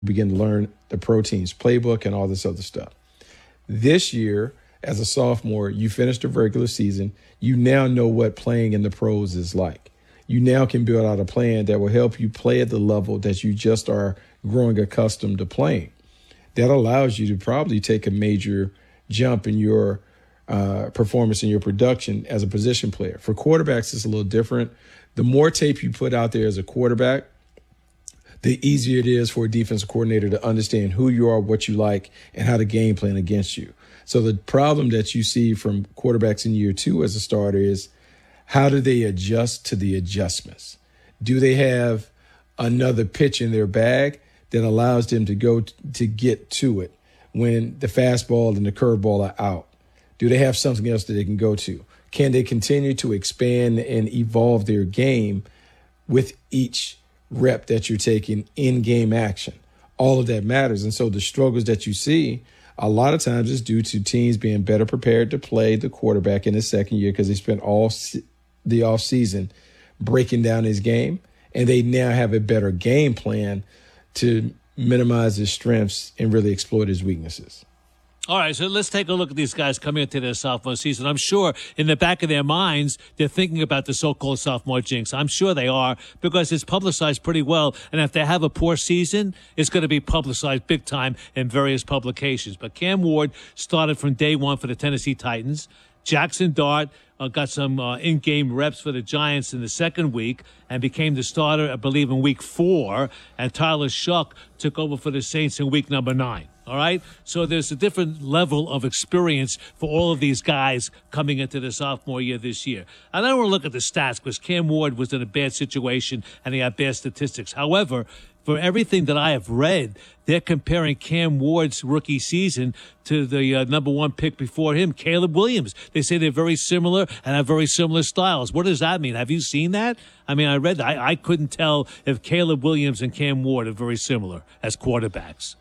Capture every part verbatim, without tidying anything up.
begin to learn the proteins playbook and all this other stuff. This year, as a sophomore, you finished the regular season. You now know what playing in the pros is like. You now can build out a plan that will help you play at the level that you just are growing accustomed to playing. That allows you to probably take a major jump in your uh, performance and your production as a position player. For quarterbacks, it's a little different. The more tape you put out there as a quarterback, the easier it is for a defensive coordinator to understand who you are, what you like, and how to game plan against you. So the problem that you see from quarterbacks in year two as a starter is, how do they adjust to the adjustments? Do they have another pitch in their bag that allows them to go t- to get to it when the fastball and the curveball are out? Do they have something else that they can go to? Can they continue to expand and evolve their game with each rep that you're taking in game action? All of that matters. And so the struggles that you see a lot of times is due to teams being better prepared to play the quarterback in his second year because they spent all se- the offseason breaking down his game, and they now have a better game plan to minimize his strengths and really exploit his weaknesses. All right, so let's take a look at these guys coming into their sophomore season. I'm sure in the back of their minds, they're thinking about the so-called sophomore jinx. I'm sure they are, because it's publicized pretty well. And if they have a poor season, it's going to be publicized big time in various publications. But Cam Ward started from day one for the Tennessee Titans. Jackson Dart uh, got some uh, in-game reps for the Giants in the second week and became the starter, I believe, in week four. And Tyler Shuck took over for the Saints in week number nine. All right? So there's a different level of experience for all of these guys coming into the sophomore year this year. And I don't want to look at the stats because Cam Ward was in a bad situation and he had bad statistics. However, for everything that I have read, they're comparing Cam Ward's rookie season to the uh, number one pick before him, Caleb Williams. They say they're very similar and have very similar styles. What does that mean? Have you seen that? I mean, I read that. I, I couldn't tell if Caleb Williams and Cam Ward are very similar as quarterbacks.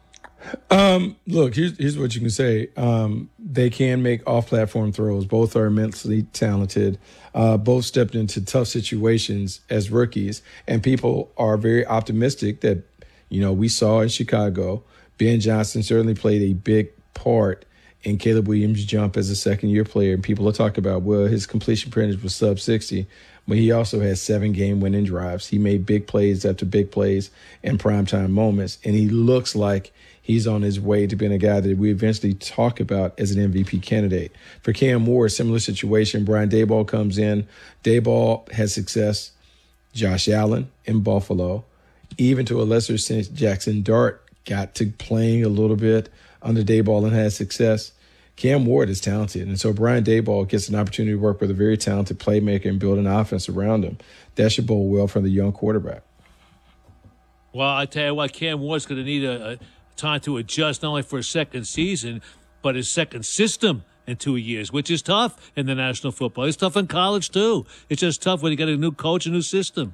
Um, look, here's, here's what you can say. Um, they can make off-platform throws. Both are immensely talented. Uh, both stepped into tough situations as rookies. And people are very optimistic that, you know, we saw in Chicago, Ben Johnson certainly played a big part in Caleb Williams' jump as a second-year player. And people are talking about, well, his completion percentage was sub sixty, but he also had seven game-winning drives. He made big plays after big plays in primetime moments. And he looks like he's on his way to being a guy that we eventually talk about as an M V P candidate. For Cam Ward, similar situation. Brian Daboll comes in. Daboll has success. Josh Allen in Buffalo. Even to a lesser extent, Jackson Dart got to playing a little bit under Daboll and had success. Cam Ward is talented. And so Brian Daboll gets an opportunity to work with a very talented playmaker and build an offense around him. That should bode well for the young quarterback. Well, I tell you what, Cam Ward's going to need a, a time to adjust not only for his second season, but his second system in two years, which is tough in the National Football. It's tough in college, too. It's just tough when you get a new coach, a new system.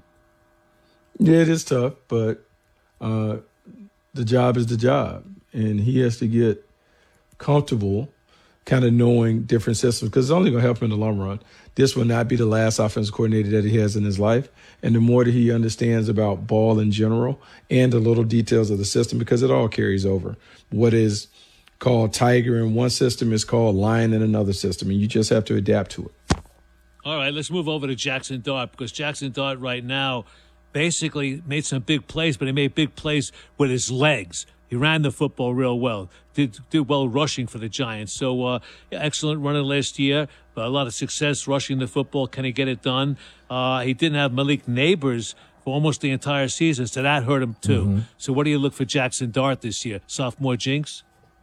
Yeah, it is tough, but uh, the job is the job. And he has to get comfortable kind of knowing different systems because it's only going to help him in the long run. This will not be the last offensive coordinator that he has in his life. And the more that he understands about ball in general and the little details of the system, because it all carries over. What is called tiger in one system is called lion in another system, and you just have to adapt to it. All right, let's move over to Jackson Dart because Jackson Dart right now basically made some big plays, but he made big plays with his legs. He ran the football real well, did, did well rushing for the Giants. So uh, excellent running last year, but a lot of success rushing the football. Can he get it done? Uh, he didn't have Malik Neighbors for almost the entire season, so that hurt him too. Mm-hmm. So what do you look for Jackson Dart this year? Sophomore jinx?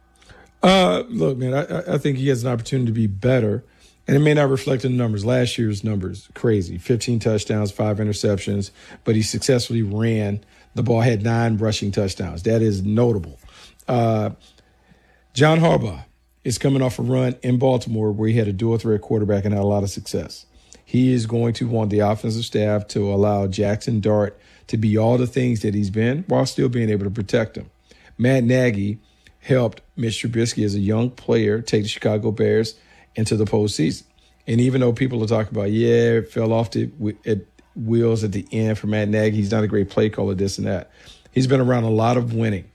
Uh, look, man, I, I think he has an opportunity to be better, and it may not reflect in the numbers. Last year's numbers, crazy. fifteen touchdowns, five interceptions, but he successfully ran the ball, had nine rushing touchdowns. That is notable. Uh, John Harbaugh is coming off a run in Baltimore where he had a dual threat quarterback and had a lot of success. He is going to want the offensive staff to allow Jackson Dart to be all the things that he's been while still being able to protect him. Matt Nagy helped Mitch Trubisky as a young player take the Chicago Bears into the postseason. And even though people are talking about, yeah, it fell off the it, wheels at the end for Matt Nagy, he's not a great play caller, this and that. He's been around a lot of winning.